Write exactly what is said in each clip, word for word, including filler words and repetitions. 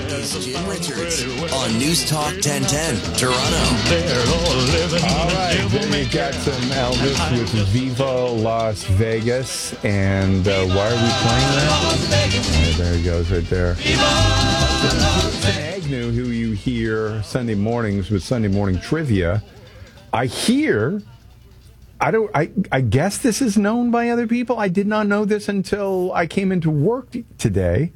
is Jim Richards on News Talk ten ten, Toronto. All right, then you got some Elvis with Viva Las Vegas. And uh, why are we playing that? Oh, there he goes right there. Jason Agnew, who you hear Sunday mornings with Sunday Morning Trivia. I hear... I don't. I, I guess this is known by other people. I did not know this until I came into work today.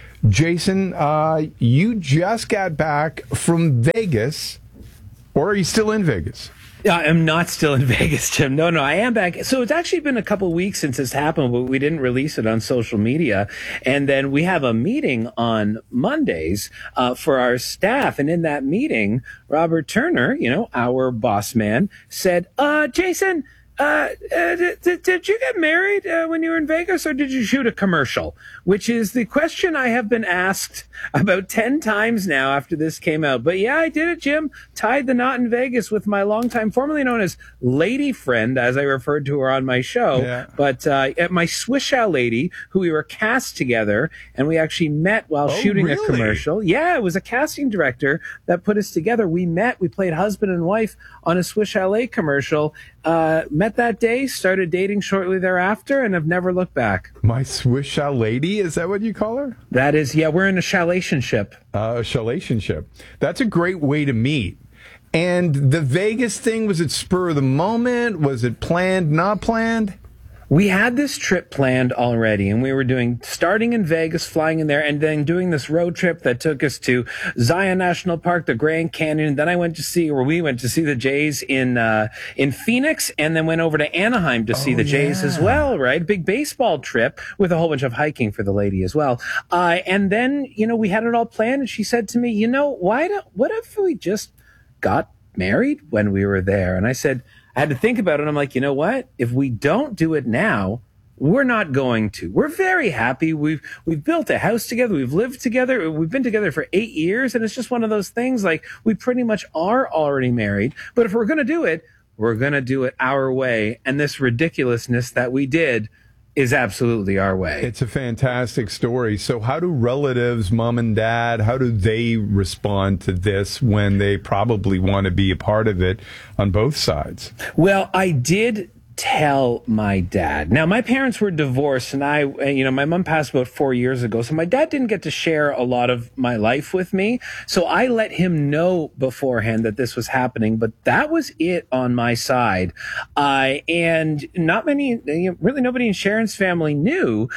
Jason, uh, you just got back from Vegas, or are you still in Vegas? I'm not still in Vegas, Jim. No, no, I am back. So it's actually been a couple weeks since this happened, but we didn't release it on social media. And then we have a meeting on Mondays uh, for our staff. And in that meeting, Robert Turner, you know, our boss man, said, uh, Jason, Uh, uh, did, did you get married uh, when you were in Vegas, or did you shoot a commercial? Which is the question I have been asked about ten times now after this came out. But yeah, I did it, Jim. Tied the knot in Vegas with my longtime, formerly known as lady friend, as I referred to her on my show. Yeah. But uh, at my Swishow lady, who we were cast together, and we actually met while oh, shooting really? a commercial. Yeah, it was a casting director that put us together. We met. We played husband and wife on a Swish L A commercial. Uh, met that day, started dating shortly thereafter, and have never looked back. My Swish lady, is that what you call her? That is, yeah, we're in a shalationship. Uh, a shalationship. That's a great way to meet. And the Vegas thing, was it spur of the moment? Was it planned, not planned? We had this trip planned already, and we were doing, starting in Vegas, flying in there, and then doing this road trip that took us to Zion National Park, the Grand Canyon. Then I went to see, or we went to see the Jays in, uh, in Phoenix, and then went over to Anaheim to see oh, the Jays yeah. as well, right? Big baseball trip with a whole bunch of hiking for the lady as well. Uh, and then, you know, we had it all planned, and she said to me, you know, why don't, what if we just got married when we were there? And I said, I had to think about it. I'm like, you know what? If we don't do it now, we're not going to. We're very happy. We've we've built a house together. We've lived together. We've been together for eight years. And it's just one of those things, like, we pretty much are already married. But if we're going to do it, we're going to do it our way. And this ridiculousness that we did is absolutely our way. It's a fantastic story. So how do relatives, mom and dad, how do they respond to this when they probably want to be a part of it on both sides? Well, I did tell my dad. Now, my parents were divorced, and I, you know, my mom passed about four years ago, so my dad didn't get to share a lot of my life with me. So I let him know beforehand that this was happening, but that was it on my side. Uh, and not many, you know, really nobody in Sharon's family knew.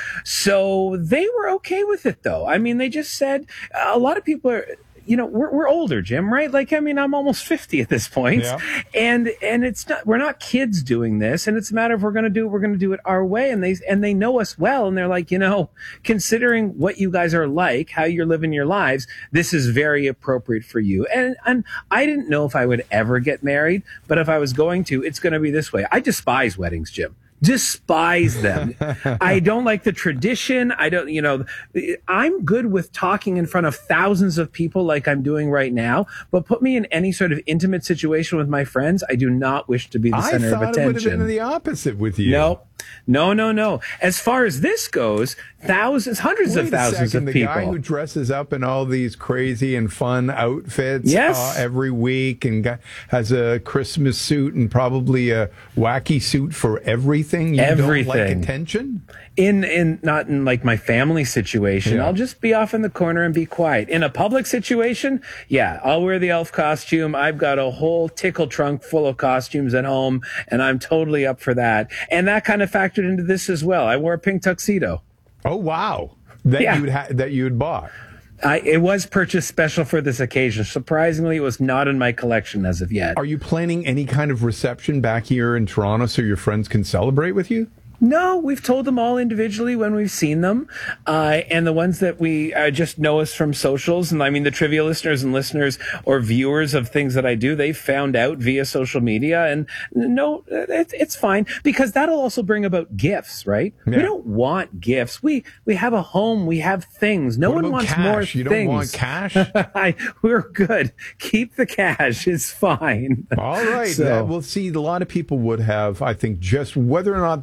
So they were okay with it, though. I mean, they just said, a lot of people are, you know, we're we're older, Jim, right? Like, I mean, I'm almost fifty at this point. Yeah. And and it's not, we're not kids doing this, and it's a matter of, we're going to do it, we're going to do it our way. And they and they know us well, and they're like, you know, considering what you guys are like, how you're living your lives, this is very appropriate for you. And and I didn't know if I would ever get married, but if I was going to, it's going to be this way. I despise weddings, Jim. Despise them. I don't like the tradition. I don't, you know, I'm good with talking in front of thousands of people like I'm doing right now, but put me in any sort of intimate situation with my friends, I do not wish to be the center of attention. I thought it would have been the opposite with you. No, no, no, no. As far as this goes, thousands, hundreds Wait of thousands second, of the people. The guy who dresses up in all these crazy and fun outfits yes. uh, every week, and got, has a Christmas suit and probably a wacky suit for everything. You Everything. Don't like attention? In, in, not in like my family situation. Yeah. I'll just be off in the corner and be quiet. In a public situation, yeah, I'll wear the elf costume. I've got a whole tickle trunk full of costumes at home, and I'm totally up for that. And that kind of factored into this as well. I wore a pink tuxedo. Oh, wow. That yeah. you'd ha- that you had bought. I, it was purchased special for this occasion. Surprisingly, it was not in my collection as of yet. Are you planning any kind of reception back here in Toronto so your friends can celebrate with you? No, we've told them all individually when we've seen them. Uh, and the ones that we uh, just know us from socials. And I mean, the trivia listeners and listeners or viewers of things that I do, they found out via social media. And no, it, it's fine, because that'll also bring about gifts, right? Yeah. We don't want gifts. We we have a home. We have things. No what one wants cash? more you things. You don't want cash? I, we're good. Keep the cash. It's fine. All right. So, uh, we'll see. A lot of people would have, I think, just whether or not they want to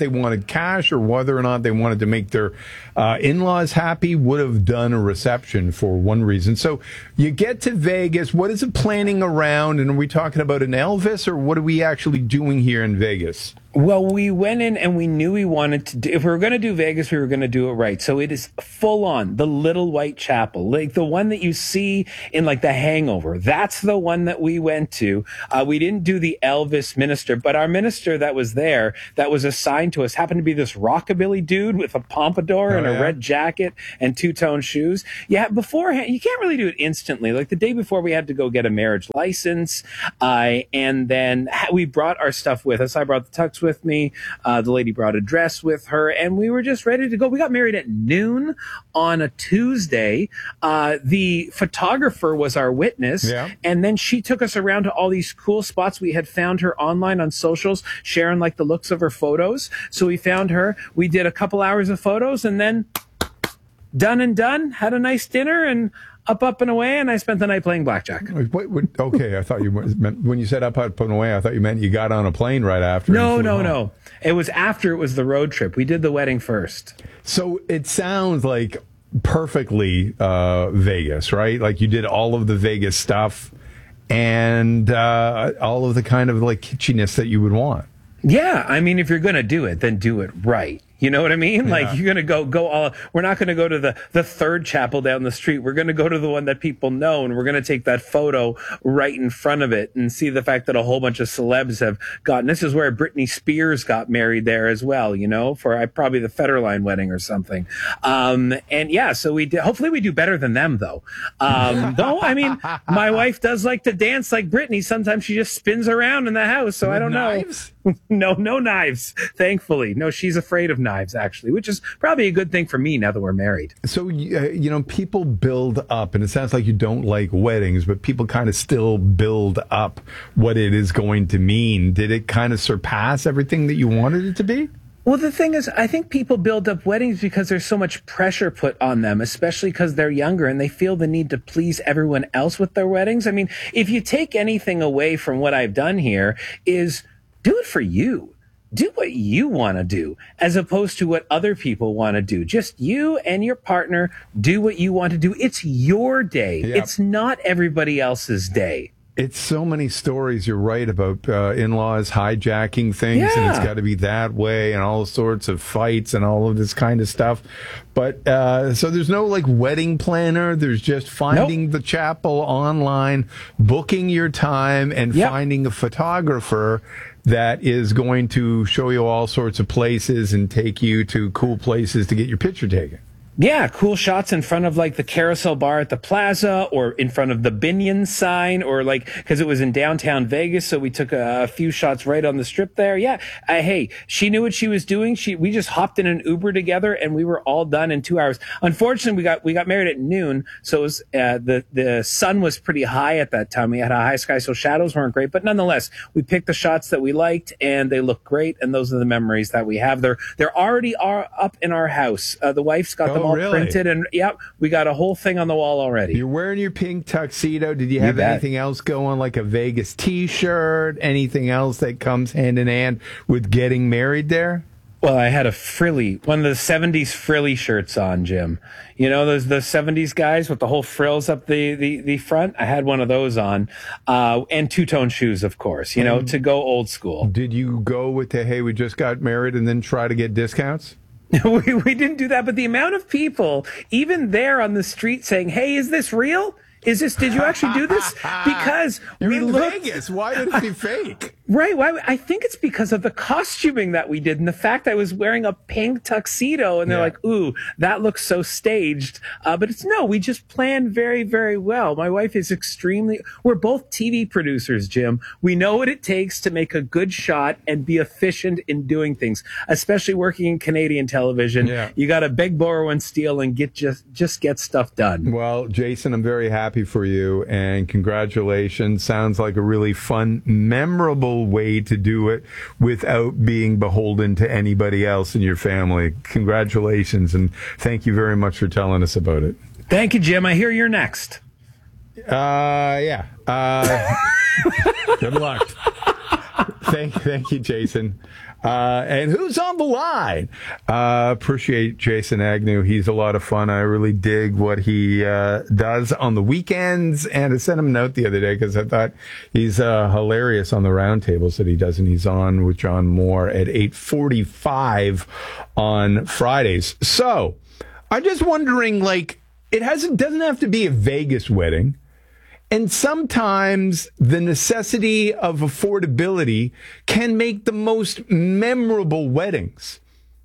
wanted cash or whether or not they wanted to make their uh, in-laws happy, would have done a reception for one reason. So you get to Vegas. What is it planning around? And are we talking about an Elvis, or what are we actually doing here in Vegas? Well, we went in and we knew we wanted to do, if we were going to do Vegas, we were going to do it right. So it is full on the Little White Chapel, like the one that you see in like The Hangover. That's the one that we went to. Uh, we didn't do the Elvis minister, but our minister that was there, that was assigned to us, happened to be this rockabilly dude with a pompadour Oh, and a yeah? red jacket and two-tone shoes. Yeah, beforehand, you can't really do it instantly. Like the day before, we had to go get a marriage license. Uh, and then we brought our stuff with us. I brought the tux with me. Uh, the lady brought a dress with her, and we were just ready to go. We got married at noon on a Tuesday. Uh, the photographer was our witness, Yeah. and then she took us around to all these cool spots. We had found her online on socials, sharing like the looks of her photos. So we found her. We did a couple hours of photos, and then done and done. Had a nice dinner and up, up and away, and I spent the night playing blackjack. Wait, wait, okay, I thought you meant, when you said up, up, and away, I thought you meant you got on a plane right after. No, and flew no, home. no. It was after it was the road trip. We did the wedding first. So it sounds like perfectly uh, Vegas, right? Like you did all of the Vegas stuff and uh, all of the kind of like kitschiness that you would want. Yeah, I mean, if you're going to do it, then do it right. You know what I mean? Yeah. Like you're going to go, go all, we're not going to go to the, the third chapel down the street. We're going to go to the one that people know, and we're going to take that photo right in front of it and see the fact that a whole bunch of celebs have gotten, this is where Britney Spears got married there as well, you know, for uh, probably the Federline wedding or something. Um, and yeah, so we did, hopefully we do better than them though. Um, though, I mean, my wife does like to dance like Britney. Sometimes she just spins around in the house. So I don't Knives? know. No, no knives. Thankfully. No, she's afraid of knives, actually, which is probably a good thing for me now that we're married. So, uh, you know, people build up, and it sounds like you don't like weddings, but people kind of still build up what it is going to mean. Did it kind of surpass everything that you wanted it to be? Well, the thing is, I think people build up weddings because there's so much pressure put on them, especially because they're younger and they feel the need to please everyone else with their weddings. I mean, if you take anything away from what I've done here, is do it for you. Do what you want to do as opposed to what other people want to do. Just you and your partner do what you want to do. It's your day. Yep. It's not everybody else's day. It's so many stories, you're right, about uh, in-laws hijacking things, and it's Yeah. got to be that way, and all sorts of fights and all of this kind of stuff. But uh, so there's no like wedding planner. There's just finding Nope. the chapel online, booking your time, and Yep. finding a photographer that is going to show you all sorts of places and take you to cool places to get your picture taken. Yeah, cool shots in front of like the Carousel Bar at the Plaza, or in front of the Binion sign, or like, because it was in downtown Vegas, so we took a, a few shots right on the strip there. Yeah, uh, hey, she knew what she was doing. She we just hopped in an Uber together, and we were all done in two hours. Unfortunately, we got we got married at noon, so it was, uh, the the sun was pretty high at that time. We had a high sky, so shadows weren't great, but nonetheless, we picked the shots that we liked, and they look great, and those are the memories that we have. They're they're already are up in our house. Uh, the wife's got Oh, them all really? printed, and yep, we got a whole thing on the wall already. You're wearing your pink tuxedo. Did you have bet. anything else going, like a Vegas T-shirt? Anything else that comes hand in hand with getting married there? Well, I had a frilly, one of the seventies frilly shirts on, Jim. You know, those the seventies guys with the whole frills up the, the, the front? I had one of those on. Uh, and two-tone shoes, of course, you know, to go old school. Did you go with the, hey, we just got married, and then try to get discounts? we, we didn't do that, but the amount of people, even there on the street, saying, hey, is this real? Is this, did you actually do this? Because You're we in looked. Vegas. Why would it be fake? Right. Why? I think it's because of the costuming that we did and the fact I was wearing a pink tuxedo, and they're Yeah. like, ooh, that looks so staged. Uh, but it's no, we just planned very, very well. My wife is extremely, we're both T V producers, Jim. We know what it takes to make a good shot and be efficient in doing things, especially working in Canadian television. Yeah. You got to beg, borrow, and steal and get just, just get stuff done. Well, Jason, I'm very happy for you, and congratulations. Sounds like a really fun, memorable way to do it without being beholden to anybody else in your family. Congratulations, and thank you very much for telling us about it. Thank you, Jim. I hear you're next. Uh, yeah. Uh, good luck. Thank, thank you, Jason. Uh, and who's on the line? Uh, appreciate Jason Agnew. He's a lot of fun. I really dig what he uh, does on the weekends. And I sent him a note the other day because I thought he's uh, hilarious on the roundtables that he does. And he's on with John Moore at eight forty-five on Fridays. So I'm just wondering, like, it hasn't doesn't have to be a Vegas wedding. And sometimes the necessity of affordability can make the most memorable weddings.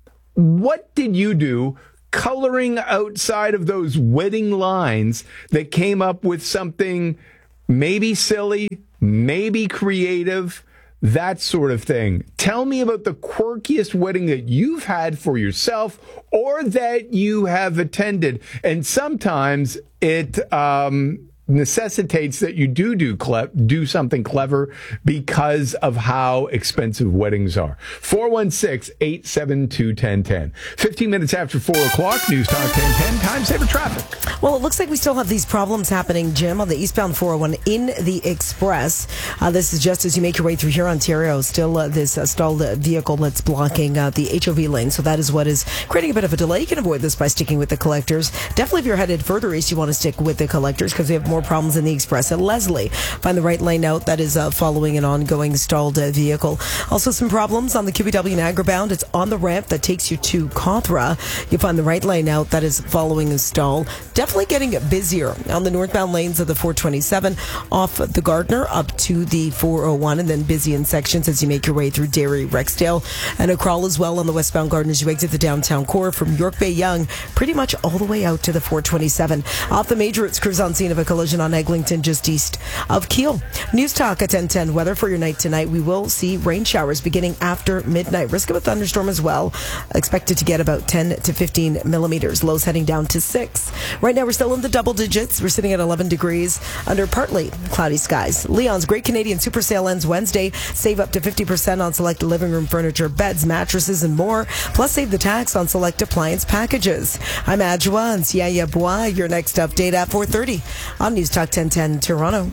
What did you do coloring outside of those wedding lines that came up with something maybe silly, maybe creative, that sort of thing? Tell me about the quirkiest wedding that you've had for yourself or that you have attended. And sometimes it um, necessitates that you do do, cle- do something clever because of how expensive weddings are. four one six, eight seven two, one zero one zero. fifteen minutes after four o'clock, News Talk ten ten, time saver traffic. Well, it looks like we still have these problems happening, Jim, on the eastbound four oh one in the Express. Uh, this is just as you make your way through here, Ontario. Still uh, this uh, stalled uh, vehicle that's blocking uh, the H O V lane. So that is what is creating a bit of a delay. You can avoid this by sticking with the collectors. Definitely if you're headed further east, you want to stick with the collectors because we have more problems in the Express at Leslie. Find the right lane out. That is uh, following an ongoing stalled uh, vehicle. Also some problems on the Q B W Niagara bound. It's on the ramp that takes you to Cawthra. You find the right lane out. That is following a stall. Definitely getting busier on the northbound lanes of the four twenty-seven off the Gardner up to the four oh one, and then busy in sections as you make your way through Derry, Rexdale, and a crawl as well on the westbound Gardner as you exit the downtown core from York Bay Yonge, pretty much all the way out to the four twenty-seven. Off the major, it's crews on scene of a collision on Eglinton just east of Keele. News Talk at ten ten. Weather for your night tonight. We will see rain showers beginning after midnight. Risk of a thunderstorm as well. Expected to get about ten to fifteen millimeters. Lows heading down to six. Right now we're still in the double digits. We're sitting at eleven degrees under partly cloudy skies. Leon's Great Canadian Super Sale ends Wednesday. Save up to fifty percent on select living room furniture, beds, mattresses, and more. Plus save the tax on select appliance packages. I'm Adjoa and Siaya Bois. Your next update at four thirty on News Talk ten ten Toronto.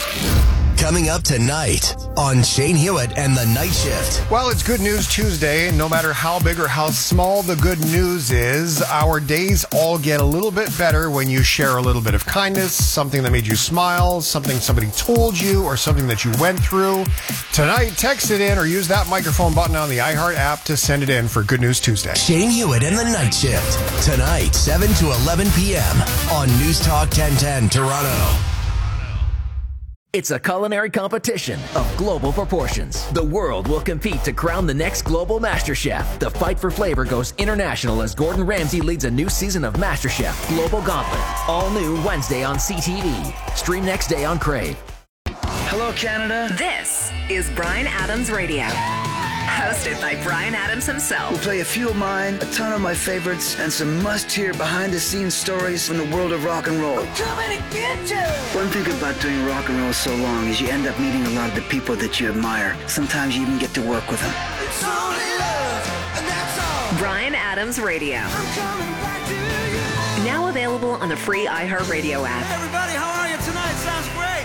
Coming up tonight on Shane Hewitt and the Night Shift. Well, it's Good News Tuesday. No matter how big or how small the good news is, our days all get a little bit better when you share a little bit of kindness, something that made you smile, something somebody told you, or something that you went through. Tonight, text it in or use that microphone button on the iHeart app to send it in for Good News Tuesday. Shane Hewitt and the Night Shift. Tonight, seven to eleven p.m. on News Talk ten ten Toronto. It's a culinary competition of global proportions. The world will compete to crown the next global MasterChef. The fight for flavor goes international as Gordon Ramsay leads a new season of MasterChef Global Gauntlet. All new Wednesday on C T V. Stream next day on Crave. Hello, Canada. This is Bryan Adams Radio. Hosted by Bryan Adams himself. We'll play a few of mine, a ton of my favorites, and some must-hear behind-the-scenes stories from the world of rock and roll. We're coming to get you! One thing about doing rock and roll so long is you end up meeting a lot of the people that you admire. Sometimes you even get to work with them. It's only love, and that's all. Bryan Adams Radio. I'm coming back to you. Now available on the free iHeartRadio app. Hey everybody, how are you tonight? Sounds great.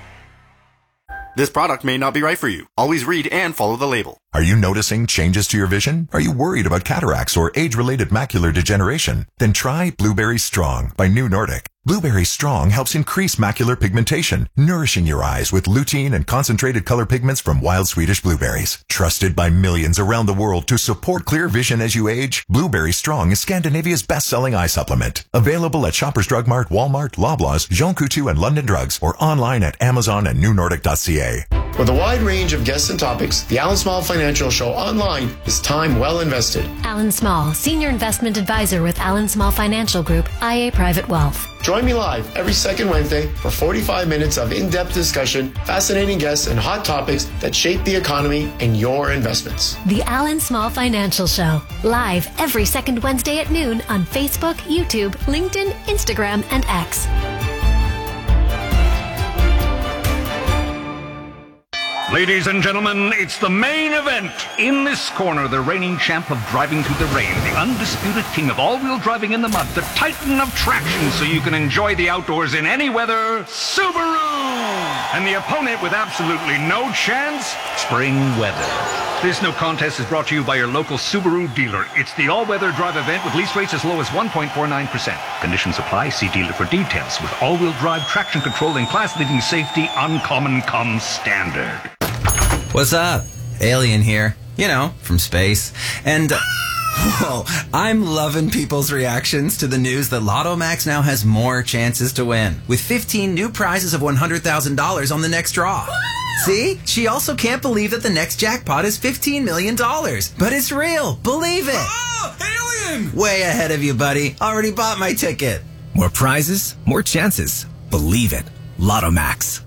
This product may not be right for you. Always read and follow the label. Are you noticing changes to your vision? Are you worried about cataracts or age-related macular degeneration? Then try Blueberry Strong by New Nordic. Blueberry Strong helps increase macular pigmentation, nourishing your eyes with lutein and concentrated color pigments from wild Swedish blueberries. Trusted by millions around the world to support clear vision as you age, Blueberry Strong is Scandinavia's best-selling eye supplement. Available at Shoppers Drug Mart, Walmart, Loblaws, Jean Coutu, and London Drugs, or online at Amazon and new nordic dot c a. With a wide range of guests and topics, the Alan Small Financial Show online is time well invested. Alan Small, Senior Investment Advisor with Alan Small Financial Group, I A Private Wealth. Join me live every second Wednesday for forty-five minutes of in-depth discussion, fascinating guests, and hot topics that shape the economy and your investments. The Alan Small Financial Show, live every second Wednesday at noon on Facebook, YouTube, LinkedIn, Instagram, and X. Ladies and gentlemen, it's the main event. In this corner, the reigning champ of driving through the rain, the undisputed king of all-wheel driving in the mud, the titan of traction so you can enjoy the outdoors in any weather, Subaru! And the opponent with absolutely no chance, spring weather. This no contest is brought to you by your local Subaru dealer. It's the all-weather drive event with lease rates as low as one point four nine percent. Conditions apply. See dealer for details. With all-wheel drive, traction control, and class-leading safety, Uncommon comes standard. What's up? Alien here. You know, from space. And... Uh, whoa, I'm loving people's reactions to the news that Lotto Max now has more chances to win, with fifteen new prizes of one hundred thousand dollars on the next draw. See? She also can't believe that the next jackpot is fifteen million dollars. But it's real. Believe it. Oh, alien! Way ahead of you, buddy. Already bought my ticket. More prizes, more chances. Believe it. Lotto Max.